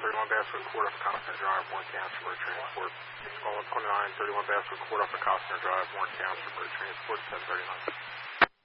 31 Basswood Court off of Costner Drive, Warren County, Transport. Call 29, 31 Basswood Court off of Costner Drive, Warren County, Transport, 1039.